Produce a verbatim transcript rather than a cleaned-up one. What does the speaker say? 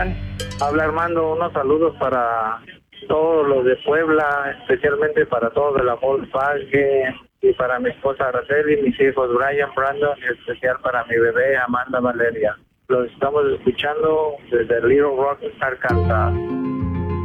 están? Habla Armando, unos saludos para todos los de Puebla, especialmente para todos de la Volkswagen y para mi esposa Araceli, mis hijos Brian, Brandon y especial para mi bebé Amanda Valeria. Los estamos escuchando desde Little Rock, Arkansas.